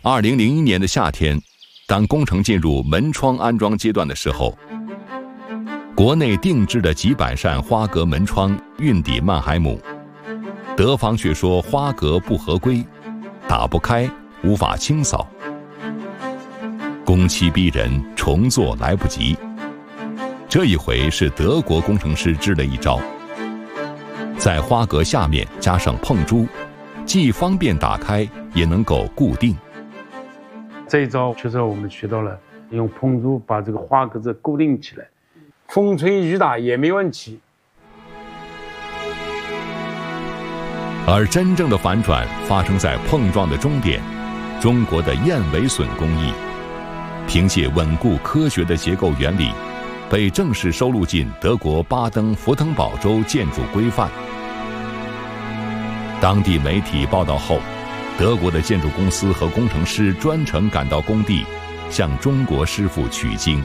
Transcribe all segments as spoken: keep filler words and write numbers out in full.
二零零一年的夏天，当工程进入门窗安装阶段的时候，国内定制的几百扇花格门窗运抵曼海姆，德方却说花格不合规，打不开，无法清扫。工期逼人，重做来不及。这一回是德国工程师支了一招，在花格下面加上碰珠，既方便打开，也能够固定。 这一招确实我们学到了，用碰珠把这个花格子固定起来，风吹雨打也没问题。 而真正的反转发生在碰撞的终点，中国的燕尾榫工艺，凭借稳固科学的结构原理，被正式收录进德国巴登符腾堡州建筑规范。当地媒体报道后，德国的建筑公司和工程师专程赶到工地，向中国师傅取经。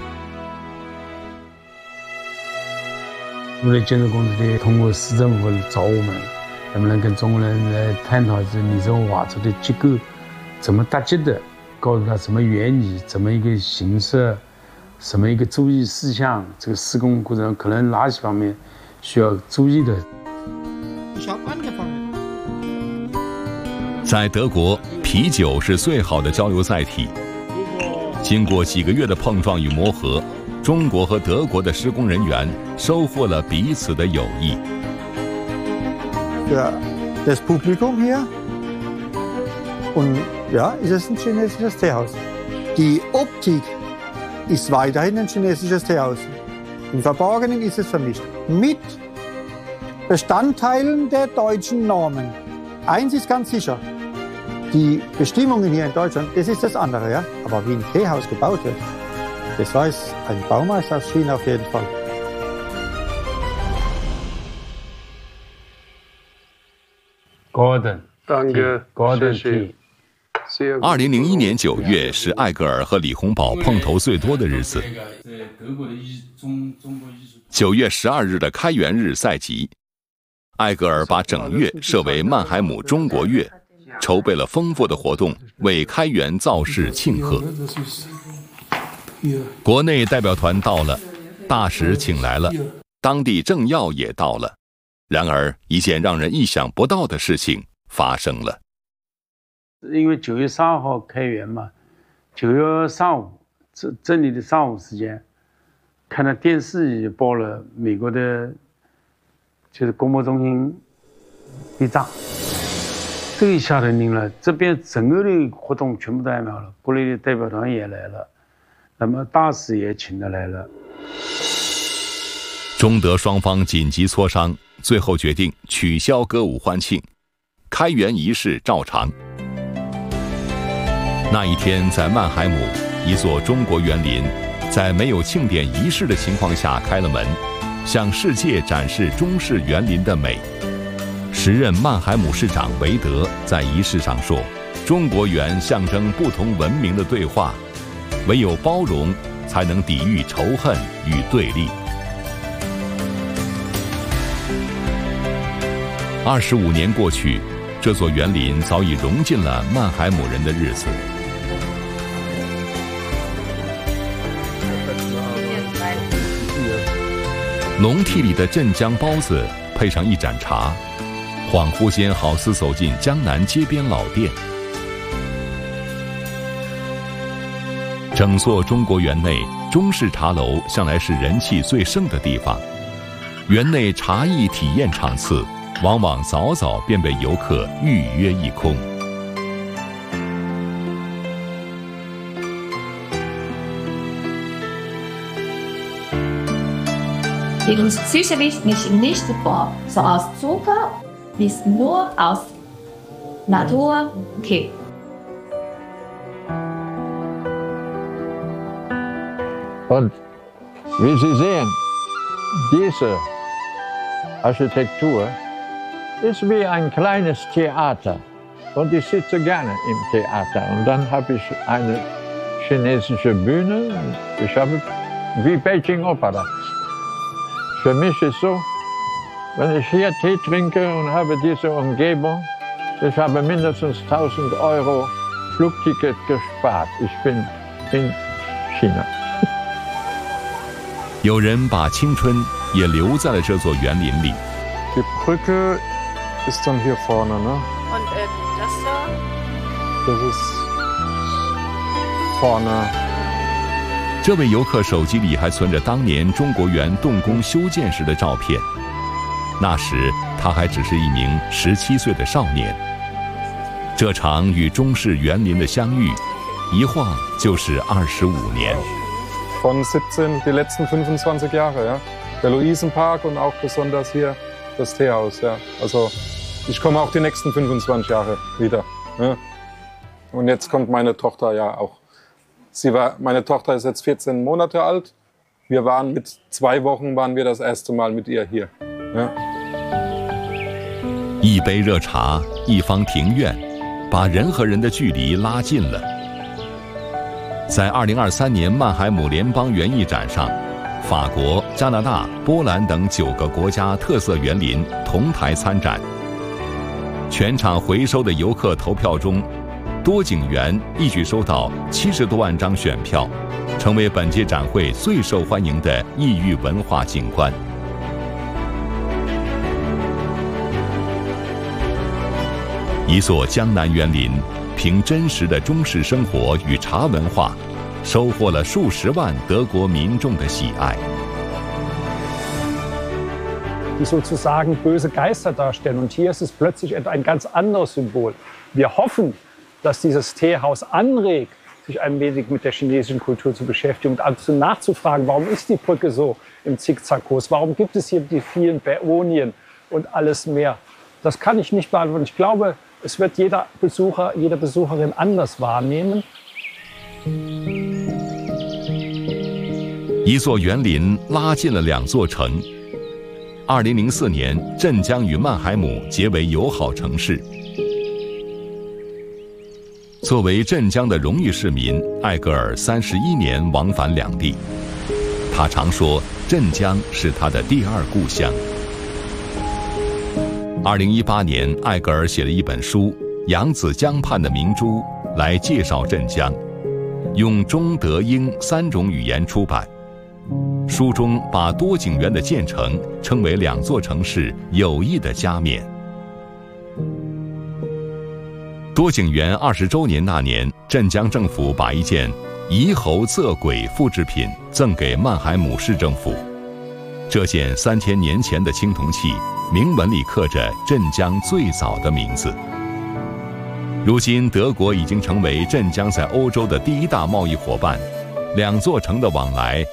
我们建筑公司的通过市政府找我们，能不能跟中国人来探讨这你这个瓦座的结构怎么搭建的，告诉他什么原理，怎么一个形式，什么一个注意事项，这个施工过程中可能哪些方面需要注意的。 在德国，啤酒是最好的交流载体。经过几个月的碰撞与磨合，中国和德国的施工人员收获了彼此的友谊。 Ja, das Publikum hier und ja, es ist ein chinesisches Teehaus. Die Optik ist weiterhin ein chinesisches Teehaus. Im Verborgenen ist es vermischt mit Bestandteilen der deutschen Normen. Eins ist ganz sicher, die Bestimmungen hier in Deutschland, das ist das andere, ja. Aber wie ein Teehaus gebaut wird, das weiß ein Baumeister aus China auf jeden Fall. Gordon, Danke, Gordon Tea. 二零零一年九月是艾格尔和李洪宝碰头最多的日子。九月十二日的开元日赛集，艾格尔把整月设为曼海姆中国月，筹备了丰富的活动，为开元造势庆贺。国内代表团到了，大使请来了，当地政要也到了。然而，一件让人意想不到的事情发生了。 因为九月三号开元嘛，九月上午这这里的上午时间，看到电视也报了美国的，就是国贸中心被炸，这一下子令了这边整个的活动全部都安排好了，国内的代表团也来了，那么大使也请得来了。 中德双方紧急磋商，最后决定取消歌舞欢庆，开元仪式照常。那一天，在曼海姆，一座中国园林，在没有庆典仪式的情况下开了门，向世界展示中式园林的美。时任曼海姆市长韦德在仪式上说：“中国园象征不同文明的对话，唯有包容，才能抵御仇恨与对立。”二十五年过去，这座园林早已融进了曼海姆人的日子。浓屉里的镇江包子配上一盏茶，恍惚间好似走进江南街边老店。整座中国园内，中式茶楼向来是人气最盛的地方，园内茶艺体验场次往往早早便被游客预约一空。 Dieses Süßerlich nicht nicht so aus Zucker, ist nur aus Natur Tee. Und wie Sie sehen, diese Architektur ist wie ein kleines Theater. Und ich sitze gerne im Theater. Und dann habe ich eine chinesische Bühne. Ich habe wie Beijing Opera. Für mich ist so, wenn ich hier Tee trinke und habe diese Umgebung, ich habe mindestens tausend Euro Flugticket gespart. Ich bin in China. 有人把青春也留在了这座园林里。 Die Brücke ist dann hier vorne, ne? Und äh, das da? Das ist vorne. 这位游客手机里还存着当年中国园动工修建时的照片，那时他还只是一名十七岁的少年。这场与中式园林的相遇，一晃就是二十五年。 Von siebzehn, die letzten fünfundzwanzig Jahre, ja. Der Luisenpark und auch besonders hier das Teehaus, ja. Also ich komme auch die nächsten fünfundzwanzig Jahre wieder. Ja. Und jetzt kommt meine Tochter ja auch. Sie war, meine Tochter ist jetzt vierzehn Monate alt. Wir waren mit zwei Wochen waren wir das erste Mal mit ihr hier. Ja. 一杯热茶，一方庭院，把人和人的距离拉近了。 在二零二三年曼海姆联邦园艺展上，法国、加拿大、波兰等九个国家特色园林同台参展。全场回收的游客投票中，多景园一举收到七十多万张选票，成为本届展会最受欢迎的异域文化景观。一座江南园林。 凭真实的中式生活与茶文化，收获了数十万德国民众的喜爱。 Die sozusagen böse Geister darstellen. Und hier ist es plötzlich ein ganz anderes Symbol. Wir hoffen, dass dieses Teehaus anregt, sich ein wenig mit der chinesischen Kultur zu beschäftigen und also nachzufragen, warum ist die Brücke so im Zickzackkurs? Warum gibt es hier die vielen Bäonien und alles mehr? Das kann ich nicht beantworten. Ich glaube, es wird jeder Besucher, jede Besucherin anders wahrnehmen. 一座园林拉近了两座城。二零零四年，镇江与曼海姆结为友好城市。作为镇江的荣誉市民，艾格尔三十一年往返两地。他常说，镇江是他的第二故乡。 二零一八年，艾格尔写了一本书《扬子江畔的明珠》，来介绍镇江，用中德英三种语言出版。书中把多景园的建成称为两座城市友谊的加冕。多景园二十周年那年，镇江政府把一件猗猴仄鬼复制品赠给曼海姆市政府。这件三千年前的青铜器。 铭文里刻着镇江最早的名字。如今，德国已经成为镇江在欧洲的第一大贸易伙伴，两座城的往来